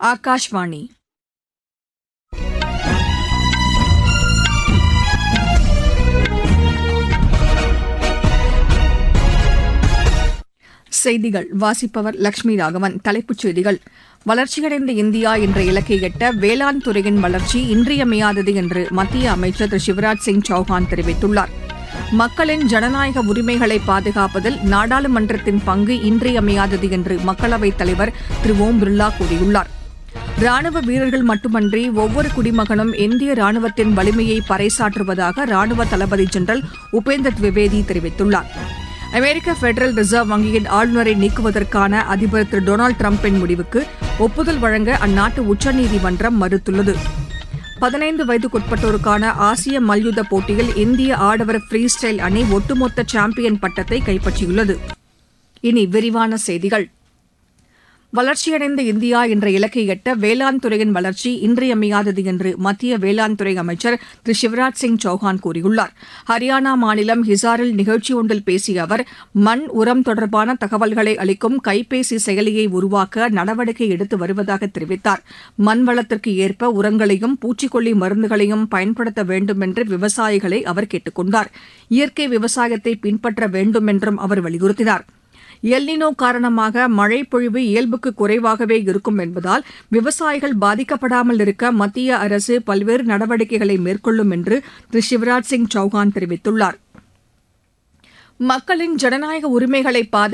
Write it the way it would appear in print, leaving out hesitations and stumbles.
ஆகாஷ்வாணி செய்திகள் வாசிப்பவர் லட்சுமி ராகவன். தலைப்புச் செய்திகள்: வளர்ச்சியடைந்த இந்தியா என்ற இலக்கை எட்ட வேளாண் துறையின் வளர்ச்சி இன்றியமையாதது என்று மத்திய அமைச்சர் திரு சிவராஜ் சிங் சௌஹான் தெரிவித்துள்ளார். மக்களின் ஜனநாயக உரிமைகளை பாதுகாப்பதில் நாடாளுமன்றத்தின் பங்கு இன்றியமையாதது என்று மக்களவைத் தலைவர் திரு ஓம் பிர்லா கூறியுள்ளார். ராணுவ வீரர்கள் மட்டுமன்றி ஒவ்வொரு குடிமகனும் இந்திய ராணுவத்தின் வலிமையை பறைசாற்றுவதாக ராணுவ தளபதி ஜெனரல் உபேந்தர் திவிவேதி தெரிவித்துள்ளார். அமெரிக்க பெடரல் ரிசர்வ் வங்கியின் ஆளுநரை நீக்குவதற்கான அதிபர் திரு டொனால்டு டிரம்பின் முடிவுக்கு ஒப்புதல் வழங்க அந்நாட்டு உச்சநீதிமன்றம் மறுத்துள்ளது. 15 வயதுக்குட்பட்டோருக்கான ஆசிய மல்யுத்த போட்டியில் இந்திய ஆடவர் ஃப்ரீ ஸ்டைல் அணி ஒட்டுமொத்த சாம்பியன் பட்டத்தை கைப்பற்றியுள்ளது. இனி விரிவான செய்திகள். வளர்ச்சியடைந்த இந்தியா என்ற இலக்கை எட்ட வேளாண் துறையின் வளர்ச்சி இன்றியமையாதது என்று மத்திய வேளாண் துறை அமைச்சர் திரு சிவராஜ் சிங் சௌஹான் கூறியுள்ளார். ஹரியானா மாநிலம் ஹிசாரில் நிகழ்ச்சி ஒன்றில் பேசிய அவர், மண் உரம் தொடர்பான தகவல்களை அளிக்கும் கைபேசி செயலியை உருவாக்க நடவடிக்கை எடுத்து வருவதாக தெரிவித்தார். மண் வளத்திற்கு ஏற்ப உரங்களையும் பூச்சிக்கொல்லி மருந்துகளையும் பயன்படுத்த வேண்டும் என்று விவசாயிகளை அவர் கேட்டுக் கொண்டார். இயற்கை விவசாயத்தை பின்பற்ற வேண்டும் என்றும் அவர் வலியுறுத்தினார். எல்னினோ காரணமாக மழைப்பொழிவு இயல்புக்கு குறைவாகவே இருக்கும் என்பதால் விவசாயிகள் பாதிக்கப்படாமல் இருக்க மத்திய அரசு பல்வேறு நடவடிக்கைகளை மேற்கொள்ளும் என்று திரு சிவராஜ் சிங் சௌஹான் தெரிவித்துள்ளார். மக்களின் ஜனநாயக உரிமைகளை